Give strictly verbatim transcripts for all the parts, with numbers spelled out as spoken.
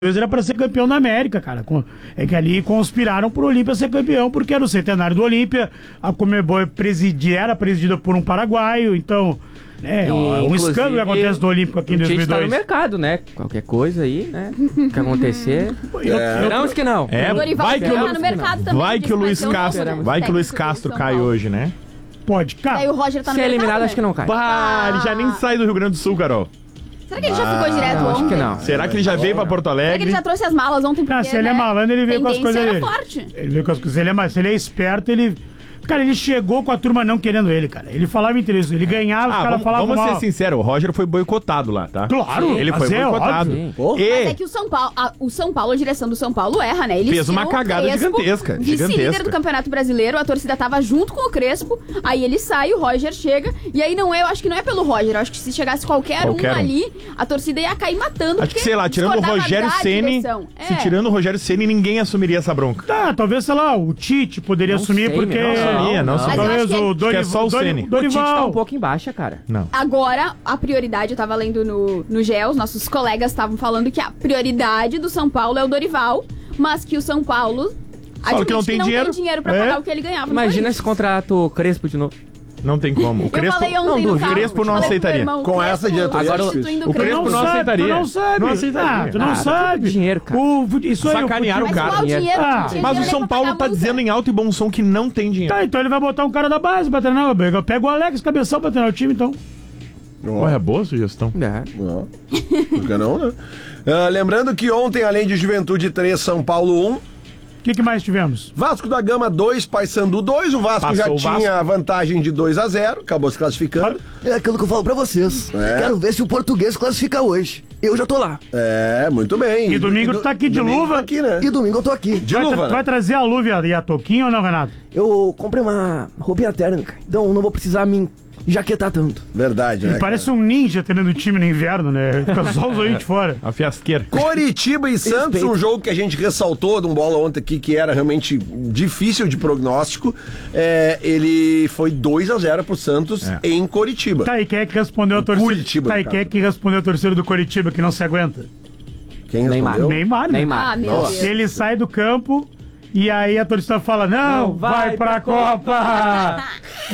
Era para ser campeão da América, cara. É que ali conspiraram pro Olímpia ser campeão, porque era o centenário do Olímpia, a Conmebol presidia, era presidida por um paraguaio, então... É, e, um escândalo que acontece do Olímpico aqui em dois mil e dois. A gente tá no mercado, né? Qualquer coisa aí, né? Que acontecer. Esperamos que não. É, vai que o, no mercado também, vai que o Luiz Castro, vai que o Luiz Castro cai hoje, né? Pode, cara. Aí o Roger tá no Se é mercado, eliminado, né? acho que não cai. Pá, ele já nem sai do Rio Grande do Sul, Carol. Será que ele já ficou direto não, ontem? acho que não. Será que ele já veio pra Porto Será que Alegre? ele já trouxe as malas ontem? Porque, Ah, se ele é né, malandro, ele veio com as coisas tendência dele. era forte. Ele veio com as coisas. Se ele é, se ele é esperto, ele... Cara, ele chegou com a turma não querendo ele, cara. Ele falava interesse, ele ganhava, os Ah, caras vamos, falavam vamos mal. ser sinceros, o Roger foi boicotado lá, tá? Claro, ele foi mas é boicotado. óbvio. E Mas é que o São Paulo, a, o São Paulo, a direção do São Paulo erra, né? Eles fez uma tinham cagada o Crespo, gigantesca, vice-líder gigantesca. do Campeonato Brasileiro, a torcida tava junto com o Crespo, aí ele sai, o Roger chega, e aí não é, eu acho que não é pelo Roger, eu acho que se chegasse qualquer, Qualquer um um. ali, a torcida ia cair matando. acho que, porque sei lá, tirando o discordava Rogério da Ceni, direção. se É. tirando o Rogério Ceni, ninguém assumiria essa bronca. Tá, talvez, sei lá, o Tite poderia Não assumir, sei, porque... meu, não assumia, não Mas eu Talvez acho que o ele- Dorival... que é só o Dori- Ceni. O Tite tá Dorival... um pouco em baixa, cara. Não. Agora, a prioridade, eu tava lendo no, no G E, os nossos colegas estavam falando que a prioridade do São Paulo é o Dorival, mas que o São Paulo Fala que não tem dinheiro. tem dinheiro pra É. pagar o que ele ganhava. no Imagina Corinthians. esse contrato Crespo de novo. Não tem como. O Eu Crespo, falei ontem não no duvido. carro, O Crespo não falei pro aceitaria. meu irmão, Com o essa Crespo diretoria, agora o- substituindo o Crespo Não não sabe, aceitaria. tu não sabe. Não aceitaria. Ah, tu não Ah, sabe. dinheiro, cara. O, isso aí, Sacanearam o o Mas cara. qual dinheiro? Ah, Não tinha Mas o dinheiro São nem pra Paulo pagar tá a multa. dizendo em alto e bom som que não tem dinheiro. Tá, então ele vai botar um cara da base pra treinar. Pega o Alex Cabeção pra treinar o time, então. Olha, boa sugestão. É. Não. Por que não, né? Ah, lembrando que ontem, além de Juventude três, São Paulo um, O que, que mais tivemos? Vasco da Gama dois, Paysandu dois. O Vasco Passou já o tinha a vantagem de dois a zero, acabou se classificando. É aquilo que eu falo pra vocês. É. Quero ver se o português classifica hoje. Eu já tô lá. É, muito bem. E domingo tu tá aqui de domingo luva? tá aqui, né? E domingo eu tô aqui. De vai, luva, tra- né? vai trazer a luva e a, e a touquinha ou não, Renato? Eu comprei uma roupinha térmica, então não vou precisar me jaquetar tanto. Verdade, né? Parece um ninja treinando o time no inverno, né? Fica só os olhos de fora. A fiasqueira. Coritiba e Santos, Respeito. um jogo que a gente ressaltou de um bola ontem aqui, que era realmente difícil de prognóstico. É, ele foi dois a zero pro Santos É. em Coritiba. Tá, e quem é que respondeu a torcida? Curitiba, Tá, e no quem é caso. que respondeu a torcida do Coritiba que não se aguenta? Quem Neymar. respondeu? Neymar, né? Neymar. Ah, meu Nossa. Deus. Ele sai do campo e aí a torcida fala, não, Não, vai, vai pra pra Copa!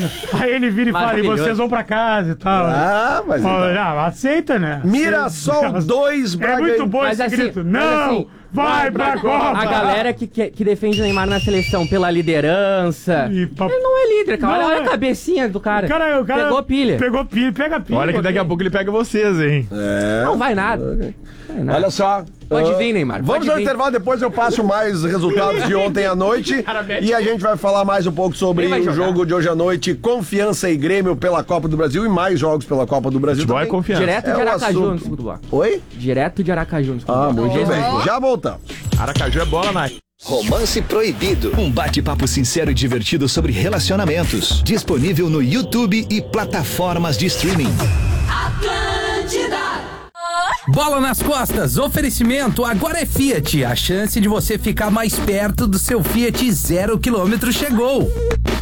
Aí ele vira e fala, e Maravilhoso. vocês vão pra casa e tal. Ah, mas... Fala, então. não, aceita, né? Mirassol dois, É Braga... muito bom Mas esse assim, grito. mas Não, assim, vai pra Copa! A galera que, que, que defende o Neymar na seleção pela liderança. E pa- Ele não é líder, cara. Não, Olha, olha é. a cabecinha do cara. O cara, o cara Pegou pilha. Pegou pilha, pega pilha. Olha que daqui a pouco ele pega vocês, hein? É. Não vai nada. Vai nada. Olha só. Pode ah, vir, Neymar, Vamos pode ao vir. intervalo, depois eu passo mais resultados de ontem à noite. E a gente vai falar mais um pouco sobre Quem vai o jogar? jogo de hoje à noite, Confiança e Grêmio pela Copa do Brasil e mais jogos pela Copa do Brasil. Futebol é também. confiança. Direto É de o Aracaju assunto. no segundo bloco. Oi? Direto de Aracaju no segundo Ah, bloco. muito bem. Já voltamos. Aracaju é bola, Nike. Romance Proibido. Um bate-papo sincero e divertido sobre relacionamentos. Disponível no YouTube e plataformas de streaming. Bola nas costas, oferecimento agora é Fiat. A chance de você ficar mais perto do seu Fiat zero quilômetro chegou.